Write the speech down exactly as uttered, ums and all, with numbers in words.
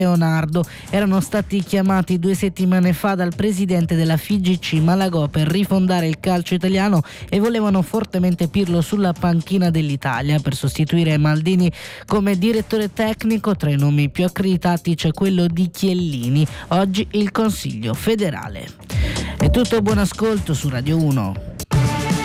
Leonardo erano stati chiamati due settimane fa dal presidente della F I G C Malagò per rifondare il calcio italiano e volevano fortemente Pirlo sulla panchina dell'Italia per sostituire Maldini come direttore tecnico. Tra i nomi più accreditati c'è quello di Chiellini, oggi il Consiglio federale. È tutto, buon ascolto su Radio uno.